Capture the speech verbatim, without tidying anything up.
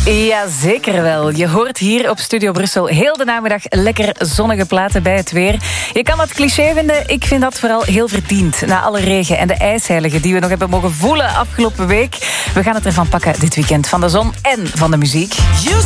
Ja, zeker wel. Je hoort hier op Studio Brussel heel de namiddag lekker zonnige platen bij het weer. Je kan dat cliché vinden, ik vind dat vooral heel verdiend. Na alle regen en de ijsheiligen die we nog hebben mogen voelen afgelopen week. We gaan het ervan pakken dit weekend, van de zon en van de muziek.